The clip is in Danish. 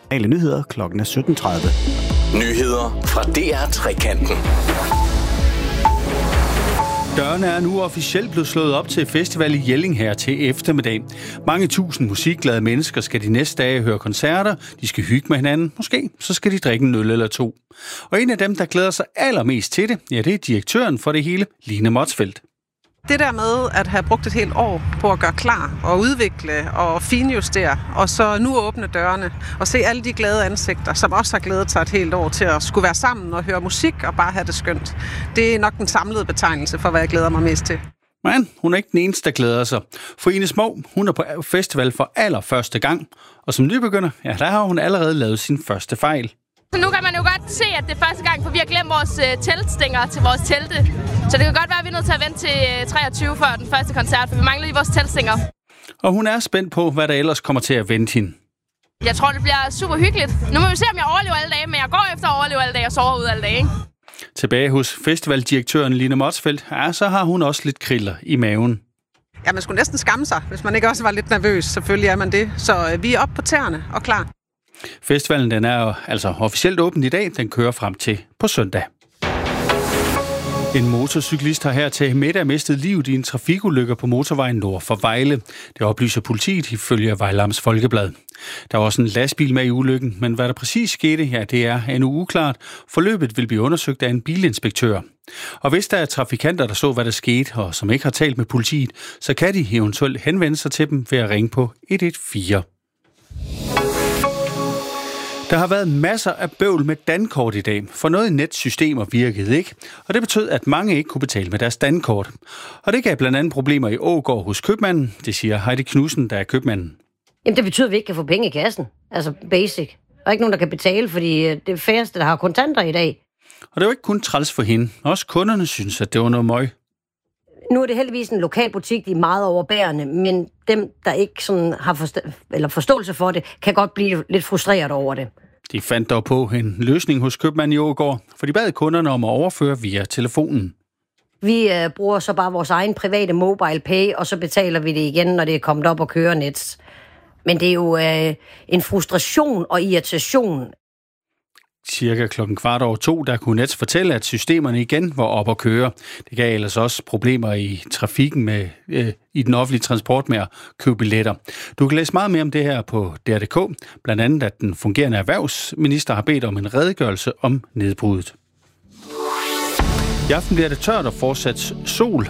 Alle nyheder klokken er 17.30. Nyheder fra DR Trekanten. Dørene er nu officielt blevet slået op til festival i Jelling her til eftermiddag. Mange tusind musikglade mennesker skal de næste dage høre koncerter, de skal hygge med hinanden, måske så skal de drikke en øl eller to. Og en af dem, der glæder sig allermest til det, ja, det er direktøren for det hele, Line Motzfeldt. Det der med at have brugt et helt år på at gøre klar og udvikle og finjustere, og så nu åbne dørene og se alle de glade ansigter, som også har glædet sig et helt år til at skulle være sammen og høre musik og bare have det skønt. Det er nok den samlede betegnelse for, hvad jeg glæder mig mest til. Men hun er ikke den eneste, der glæder sig. For Ines Moe, hun er på festival for allerførste gang, og som nybegynder, ja, der har hun allerede lavet sin første fejl. Så nu kan man jo godt se, at det er første gang, for vi har glemt vores teltstænger til vores telte. Så det kan godt være, at vi er nødt til at vente til 23 før den første koncert, for vi mangler lige vores teltstænger. Og hun er spændt på, hvad der ellers kommer til at vente hende. Jeg tror, det bliver super hyggeligt. Nu må vi se, om jeg overlever alle dage, men jeg går efter at overleve alle dage og sover ud alle dage. Tilbage hos festivaldirektøren Line Motzfeldt, ja, så har hun også lidt kriller i maven. Ja, man skulle næsten skamme sig, hvis man ikke også var lidt nervøs. Selvfølgelig er man det. Så vi er oppe på tæerne og klar. Festivalen den er altså officielt åben i dag. Den kører frem til på søndag. En motorcyklist har her til middag mistet livet i en trafikulykke på motorvejen nord for Vejle. Det oplyser politiet ifølge Vejle Amts Folkeblad. Der var også en lastbil med i ulykken, men hvad der præcis skete, ja, det er endnu uklart. Forløbet vil blive undersøgt af en bilinspektør. Og hvis der er trafikanter, der så, hvad der skete, og som ikke har talt med politiet, så kan de eventuelt henvende sig til dem ved at ringe på 114. Der har været masser af bøvl med dankort i dag, for noget i netsystemer virkede ikke, og det betød, at mange ikke kunne betale med deres dankort. Og det gav blandt andet problemer i Ågård hos købmanden, det siger Heidi Knudsen, der er købmanden. Jamen det betyder, at vi ikke kan få penge i kassen, altså basic. Der er ikke nogen, der kan betale, fordi det er færreste, der har kontanter i dag. Og det var ikke kun træls for hende, også kunderne synes, at det var noget møg. Nu er det heldigvis en lokal butik, de er meget overbærende, men dem, der ikke sådan har forståelse for det, kan godt blive lidt frustreret over det. De fandt dog på en løsning hos købmanden i Ågård, for de bad kunderne om at overføre via telefonen. Vi bruger så bare vores egen private mobile pay, og så betaler vi det igen, når det er kommet op og kører net. Men det er jo en frustration og irritation. Cirka 1:15, der kunne Nets fortælle, at systemerne igen var op at køre. Det gav ellers også problemer i trafikken med i den offentlige transport med at købe billetter. Du kan læse meget mere om det her på DR.dk, blandt andet at den fungerende erhvervsminister har bedt om en redegørelse om nedbruddet. I aften bliver det tørt og fortsat sol.